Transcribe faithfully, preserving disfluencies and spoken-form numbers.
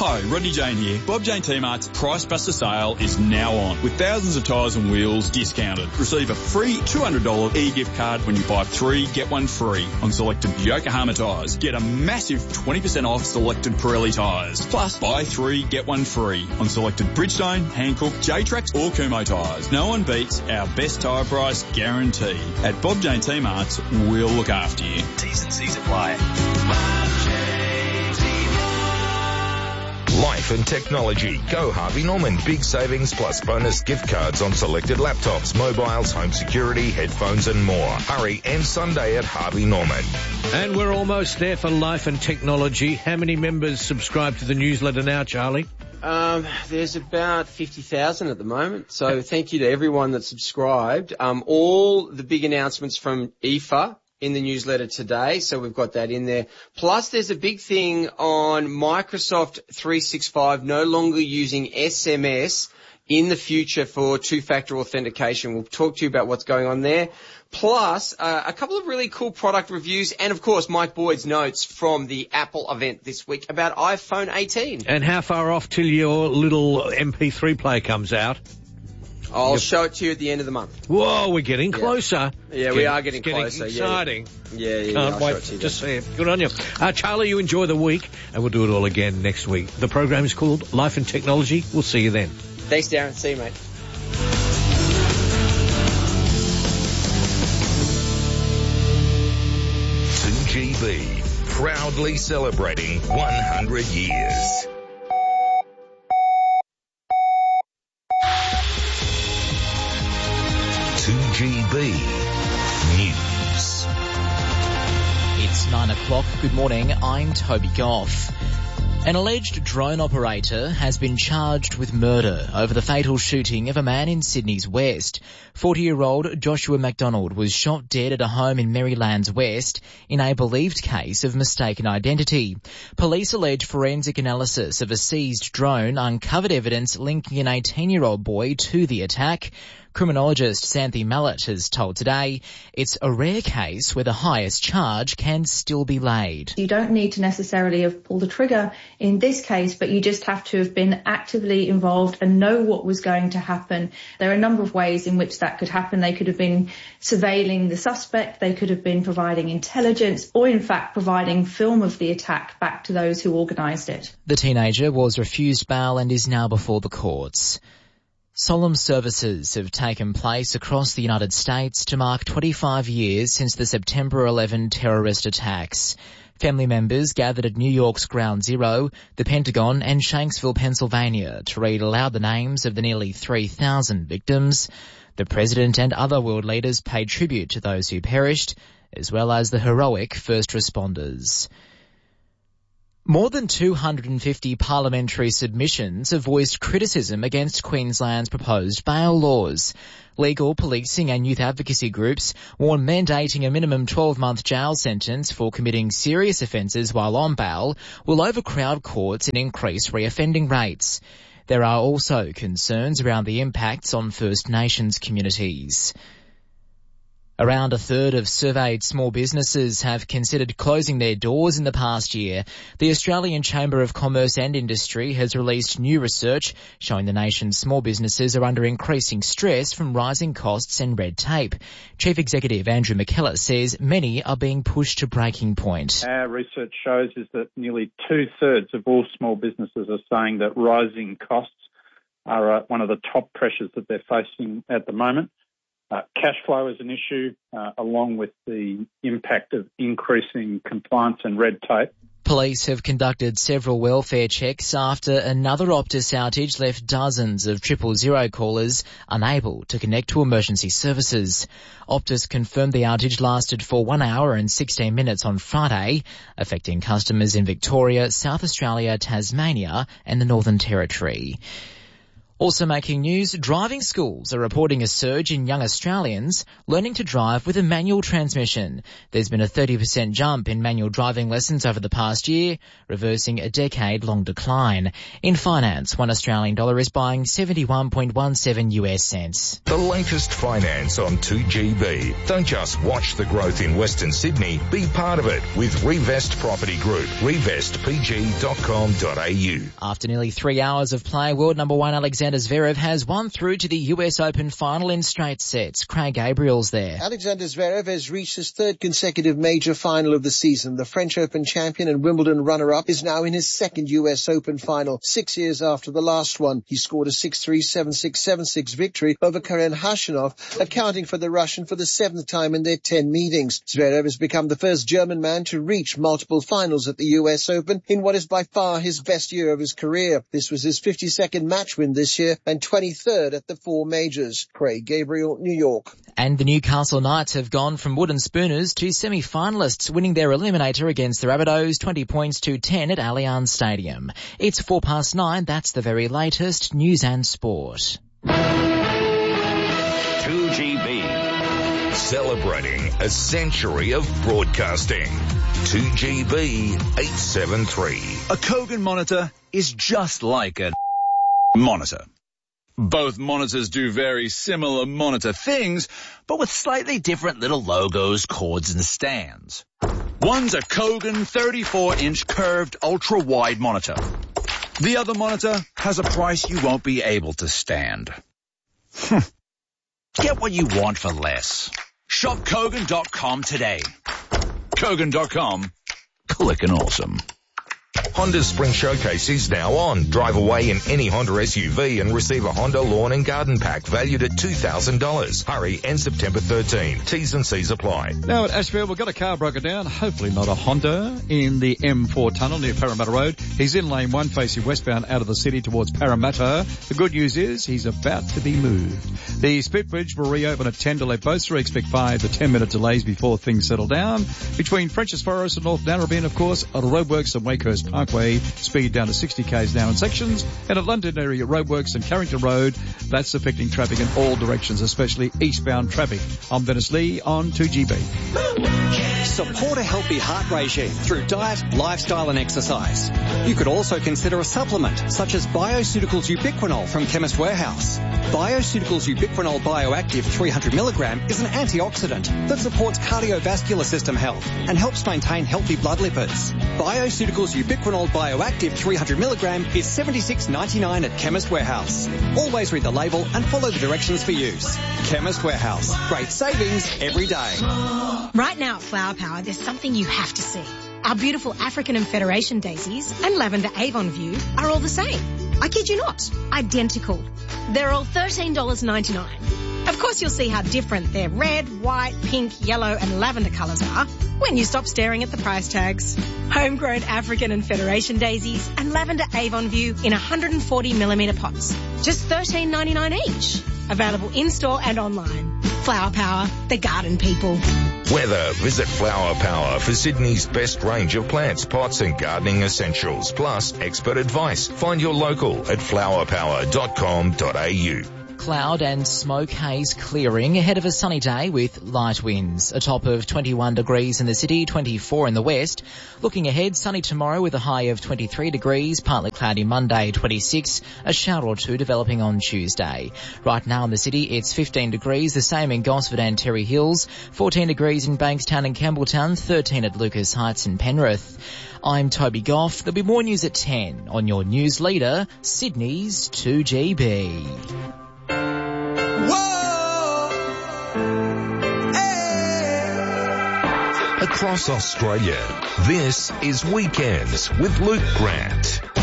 Hi, Rodney Jane here. Bob Jane T-Mart's Price Buster sale is now on with thousands of tyres and wheels discounted. Receive a free two hundred dollars e-gift card when you buy three, get one free on selected Yokohama tyres. Get a massive twenty percent off selected Pirelli tyres. Plus, buy three, get one free on selected Bridgestone, Hankook, J-Trax or Kumho tyres. No one beats our best tyre price guarantee. At Bob Jane T-Mart's, we'll look after you. T's and C's apply. Life and technology. Go Harvey Norman. Big savings plus bonus gift cards on selected laptops, mobiles, home security, headphones and more. Hurry and Sunday at Harvey Norman. And we're almost there for Life and Technology. How many members subscribe to the newsletter now, Charlie? Um, there's about fifty thousand at the moment. So thank you to everyone that subscribed. Um, all the big announcements from I F A in the newsletter today, so we've got that in there. Plus, there's a big thing on Microsoft three sixty-five no longer using S M S in the future for two-factor authentication. We'll talk to you about what's going on there. Plus, uh, a couple of really cool product reviews and, of course, Mike Boyd's notes from the Apple event this week about iPhone eighteen. And how far off till your little M P three player comes out? I'll yep. show it to you at the end of the month. Whoa, we're getting closer. Yeah, yeah we are getting, getting closer. Exciting. Yeah, yeah. yeah Can't I'll wait show it to, you to see it. Good on you. Uh, Charlie, you enjoy the week, and we'll do it all again next week. The program is called Life and Technology. We'll see you then. Thanks, Darren. See you, mate. two G B, proudly celebrating one hundred years. two G B News. It's nine o'clock. Good morning. I'm Toby Goff. An alleged drone operator has been charged with murder over the fatal shooting of a man in Sydney's West. forty-year-old Joshua McDonald was shot dead at a home in Maryland's West in a believed case of mistaken identity. Police allege forensic analysis of a seized drone uncovered evidence linking an eighteen-year-old boy to the attack. Criminologist Santhi Mallet has told Today it's a rare case where the highest charge can still be laid. You don't need to necessarily have pulled the trigger in this case, but you just have to have been actively involved and know what was going to happen. There are a number of ways in which that could happen. They could have been surveilling the suspect, they could have been providing intelligence, or in fact providing film of the attack back to those who organised it. The teenager was refused bail and is now before the courts. Solemn services have taken place across the United States to mark twenty-five years since the September eleventh terrorist attacks. Family members gathered at New York's Ground Zero, the Pentagon and Shanksville, Pennsylvania to read aloud the names of the nearly three thousand victims. The President and other world leaders paid tribute to those who perished, as well as the heroic first responders. More than two hundred fifty parliamentary submissions have voiced criticism against Queensland's proposed bail laws. Legal, policing and youth advocacy groups warn mandating a minimum twelve-month jail sentence for committing serious offences while on bail will overcrowd courts and increase reoffending rates. There are also concerns around the impacts on First Nations communities. Around a third of surveyed small businesses have considered closing their doors in the past year. The Australian Chamber of Commerce and Industry has released new research showing the nation's small businesses are under increasing stress from rising costs and red tape. Chief Executive Andrew McKellar says many are being pushed to breaking point. Our research shows is that nearly two-thirds of all small businesses are saying that rising costs are uh, one of the top pressures that they're facing at the moment. Uh, cash flow is an issue, uh, along with the impact of increasing compliance and red tape. Police have conducted several welfare checks after another Optus outage left dozens of triple zero callers unable to connect to emergency services. Optus confirmed the outage lasted for one hour and sixteen minutes on Friday, affecting customers in Victoria, South Australia, Tasmania and the Northern Territory. Also making news, driving schools are reporting a surge in young Australians learning to drive with a manual transmission. There's been a thirty percent jump in manual driving lessons over the past year, reversing a decade-long decline. In finance, one Australian dollar is buying seventy-one point one seven U S cents. The latest finance on two G B. Don't just watch the growth in Western Sydney, be part of it with Revest Property Group. revest p g dot com dot a u. After nearly three hours of play, world number one Alexander Zverev has won through to the U S Open final in straight sets. Craig Gabriel's there. Alexander Zverev has reached his third consecutive major final of the season. The French Open champion and Wimbledon runner-up is now in his second U S Open final, six years after the last one. He scored a six three, seven six, seven six victory over Karen Khachanov, accounting for the Russian for the seventh time in their ten meetings. Zverev has become the first German man to reach multiple finals at the U S Open in what is by far his best year of his career. This was his fifty-second match win this year and twenty-third at the four majors. Craig Gabriel, New York. And the Newcastle Knights have gone from wooden spooners to semi-finalists, winning their eliminator against the Rabbitohs twenty points to ten at Allianz Stadium. It's four past nine. That's the very latest news and sport. two G B. Celebrating a century of broadcasting. two G B eight seven three. A Kogan monitor is just like a monitor. Both monitors do very similar monitor things, but with slightly different little logos, cords, and stands. One's a Kogan thirty-four inch curved ultra-wide monitor. The other monitor has a price you won't be able to stand. Get what you want for less. Shop Kogan dot com today. Kogan dot com. Clickin' awesome. Honda's Spring Showcase is now on. Drive away in any Honda S U V and receive a Honda Lawn and Garden Pack valued at two thousand dollars. Hurry, end September thirteenth. T's and C's apply. Now at Ashfield, we've got a car broken down, hopefully not a Honda, in the M four tunnel near Parramatta Road. He's in lane one facing westbound out of the city towards Parramatta. The good news is he's about to be moved. The Spit Bridge will reopen at ten to let both streets expect five to ten minute delays before things settle down. Between French's Forest and North Narrabeen, of course, roadworks and Wakehurst Parkway, speed down to sixty k's an hour in sections. And at London area roadworks and Carrington Road, that's affecting traffic in all directions, especially eastbound traffic. I'm Dennis Lee on two G B. Support a healthy heart regime through diet, lifestyle and exercise. You could also consider a supplement such as Bioceuticals Ubiquinol from Chemist Warehouse. Bioceuticals Ubiquinol Bioactive three hundred milligram is an antioxidant that supports cardiovascular system health and helps maintain healthy blood lipids. Bioceuticals Ubiquinol Bioactive three hundred milligram is seventy-six ninety-nine at Chemist Warehouse. Always read the label and follow the directions for use. Chemist Warehouse. Great savings every day. Right now at Flower Power, there's something you have to see. Our beautiful African and Federation daisies and lavender Avon View are all the same. I kid you not, identical. They're all thirteen dollars ninety-nine. Of course you'll see how different their red, white, pink, yellow and lavender colours are when you stop staring at the price tags. Homegrown African and Federation daisies and lavender Avon View in one hundred forty millimetre pots. Just thirteen ninety-nine each. Available in-store and online. Flower Power, the garden people. Weather. Visit Flower Power for Sydney's best range of plants, pots and gardening essentials, plus expert advice. Find your local at flower power dot com dot a u. Cloud and smoke haze clearing ahead of a sunny day with light winds. A top of twenty-one degrees in the city, twenty-four in the west. Looking ahead, sunny tomorrow with a high of twenty-three degrees, partly cloudy Monday, twenty-six, a shower or two developing on Tuesday. Right now in the city, it's fifteen degrees, the same in Gosford and Terry Hills, fourteen degrees in Bankstown and Campbelltown, thirteen at Lucas Heights and Penrith. I'm Toby Goff. There'll be more news at ten on your news leader, Sydney's two G B. Across Australia, this is Weekends with Luke Grant.